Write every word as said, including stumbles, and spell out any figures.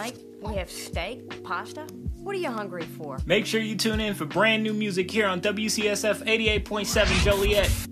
Tonight, we have steak, pasta. What are you hungry for? Make sure you tune in for brand new music here on W C S F eighty-eight point seven Joliet.